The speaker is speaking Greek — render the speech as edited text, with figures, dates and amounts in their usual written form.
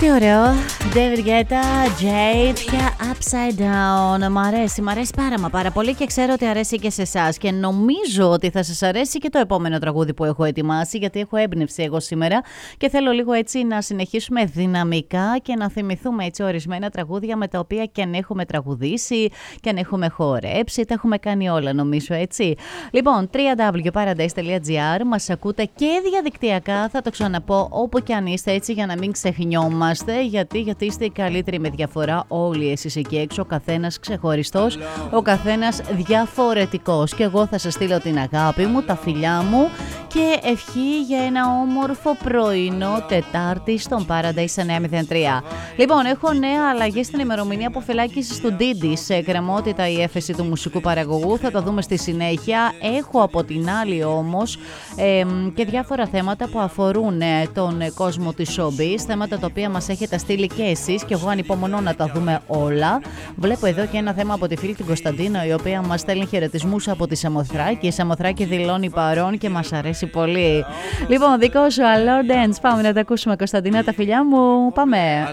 Τι ωραίο. David Guetta, Jade και Upside Down. Μ' αρέσει πάρα πολύ και ξέρω ότι αρέσει και σε εσάς. Και νομίζω ότι θα σας αρέσει και το επόμενο τραγούδι που έχω ετοιμάσει, γιατί έχω έμπνευση εγώ σήμερα και θέλω λίγο έτσι να συνεχίσουμε δυναμικά και να θυμηθούμε έτσι ορισμένα τραγούδια με τα οποία και αν έχουμε τραγουδήσει και αν έχουμε χορέψει. Τα έχουμε κάνει όλα νομίζω, έτσι. Λοιπόν, www.paradise.gr, μας ακούτε και διαδικτυακά, θα το ξαναπώ, όπου και αν είστε, έτσι, για να μην ξεχνιόμαστε, γιατί είστε οι καλύτεροι με διαφορά όλοι εσείς εκεί έξω, ο καθένας ξεχωριστός, ο καθένας διαφορετικός. Και εγώ θα σας στείλω την αγάπη μου, τα φιλιά μου και ευχή για ένα όμορφο πρωινό Τετάρτη στον Paradise 903. Λοιπόν, έχω νέα αλλαγή στην ημερομηνία αποφυλάκησης του Didi. Σε εκκρεμότητα η έφεση του μουσικού παραγωγού, θα τα δούμε στη συνέχεια. Έχω από την άλλη όμως και διάφορα θέματα που αφορούν τον κόσμο της showbiz, θέματα τα οποία μας έχετε στείλει και εσείς και εγώ ανυπομονώ να τα δούμε όλα. Βλέπω εδώ και ένα θέμα από τη φίλη την Κωνσταντίνα, η οποία μας στέλνει χαιρετισμούς από τη Σαμοθράκη. Η Σαμοθράκη δηλώνει παρόν και μας αρέσει πολύ. Λοιπόν, δικό σου Allure Dance, πάμε να τα ακούσουμε, Κωνσταντίνα, τα φιλιά μου, πάμε.